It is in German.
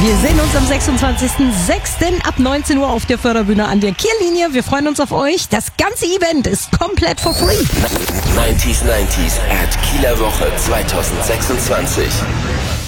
Wir sehen uns am 26.06. ab 19 Uhr auf der Förderbühne an der Kiellinie. Wir freuen uns auf euch. Das ganze Event ist komplett for free. 90s at Kieler Woche 2026.